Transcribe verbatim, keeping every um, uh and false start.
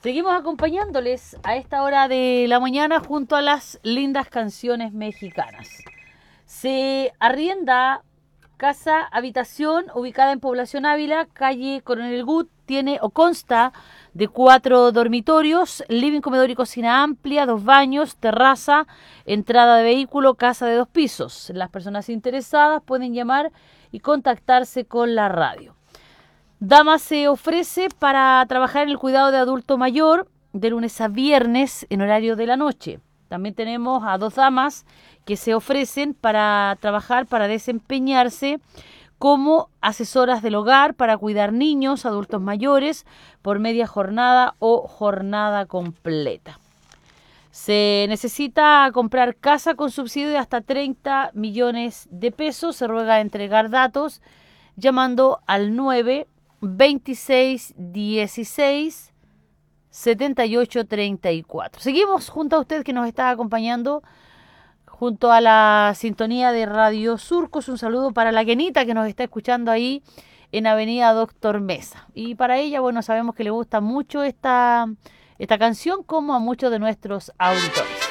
Seguimos acompañándoles a esta hora de la mañana junto a las lindas canciones mexicanas. Se arrienda casa habitación ubicada en Población Ávila, calle Coronel Gut, tiene o consta de cuatro dormitorios, living, comedor y cocina amplia, dos baños, terraza, entrada de vehículo, casa de dos pisos. Las personas interesadas pueden llamar y contactarse con la radio. Dama se ofrece para trabajar en el cuidado de adulto mayor de lunes a viernes en horario de la noche. También tenemos a dos damas que se ofrecen para trabajar, para desempeñarse como asesoras del hogar, para cuidar niños, adultos mayores, por media jornada o jornada completa. Se necesita comprar casa con subsidio de hasta treinta millones de pesos. Se ruega entregar datos llamando al nueve veintiséis dieciséis setenta y ocho treinta y cuatro. Seguimos junto a usted que nos está acompañando junto a la sintonía de Radio Surcos. Un saludo para la Kenita que nos está escuchando ahí en Avenida Doctor Mesa. Y para ella, bueno, sabemos que le gusta mucho esta, esta canción como a muchos de nuestros auditores.